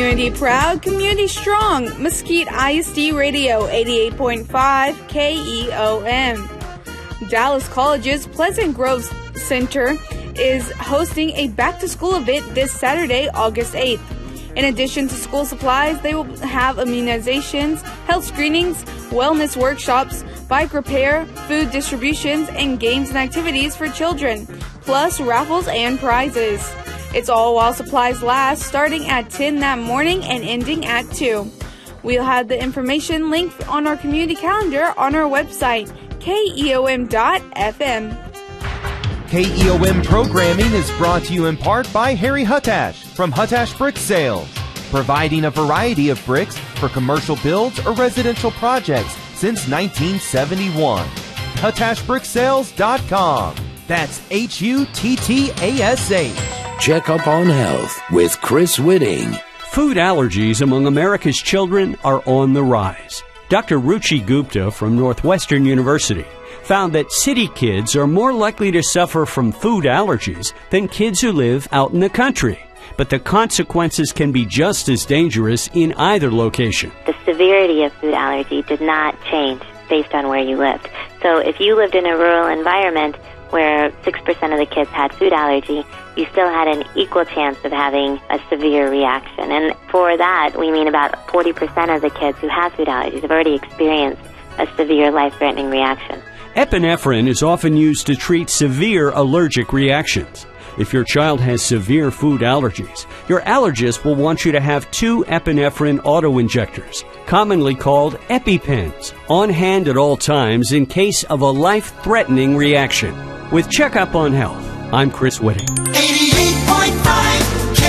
Community proud, community strong. Mesquite ISD Radio 88.5 KEOM. Dallas College's Pleasant Grove Center is hosting a back-to-school event this Saturday, August 8th. In addition to school supplies, they will have immunizations, health screenings, wellness workshops, bike repair, food distributions, and games and activities for children, plus raffles and prizes. It's all while supplies last, starting at 10 that morning and ending at 2. We'll have the information linked on our community calendar on our website, keom.fm. KEOM programming is brought to you in part by Harry Hutash from Hutash Brick Sales, providing a variety of bricks for commercial builds or residential projects since 1971. HutashBrickSales.com. That's HUTTASH. Check up on health with Chris Whitting. Food allergies among America's children are on the rise. Dr. Ruchi Gupta from Northwestern University found that city kids are more likely to suffer from food allergies than kids who live out in the country. But the consequences can be just as dangerous in either location. The severity of food allergy did not change based on where you lived. So if you lived in a rural environment where 6% of the kids had food allergy, you still had an equal chance of having a severe reaction. And for that, we mean about 40% of the kids who have food allergies have already experienced a severe life-threatening reaction. Epinephrine is often used to treat severe allergic reactions. If your child has severe food allergies, your allergist will want you to have 2 epinephrine auto-injectors, commonly called EpiPens, on hand at all times in case of a life-threatening reaction. With Checkup on Health, I'm Chris Whitting. 88.5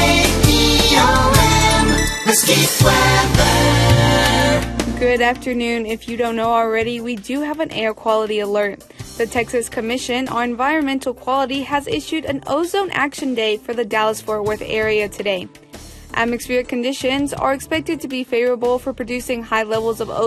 KEOM, Mesquite Weather. Good afternoon. If you don't know already, we do have an air quality alert. The Texas Commission on Environmental Quality has issued an ozone action day for the Dallas-Fort Worth area today. Atmospheric conditions are expected to be favorable for producing high levels of ozone